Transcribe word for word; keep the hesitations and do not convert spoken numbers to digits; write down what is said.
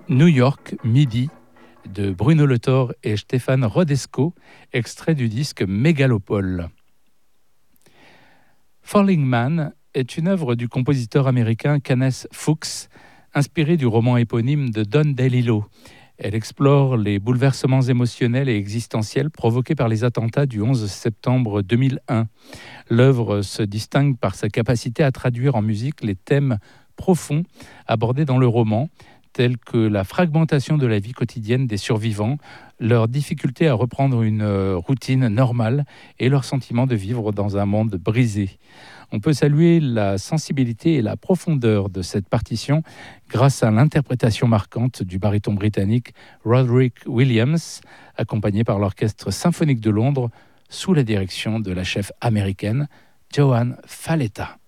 New York, midi, de Bruno Le Thor et Stéphane Rodesco, extrait du disque Mégalopole. Falling Man est une œuvre du compositeur américain Kenneth Fuchs, inspirée du roman éponyme de Don DeLillo. Elle explore les bouleversements émotionnels et existentiels provoqués par les attentats du onze septembre deux mille un. L'œuvre se distingue par sa capacité à traduire en musique les thèmes profonds abordés dans le roman, tels que la fragmentation de la vie quotidienne des survivants, leur difficulté à reprendre une routine normale et leur sentiment de vivre dans un monde brisé. On peut saluer la sensibilité et la profondeur de cette partition grâce à l'interprétation marquante du baryton britannique Roderick Williams, accompagné par l'Orchestre symphonique de Londres sous la direction de la chef américaine Joan Falletta.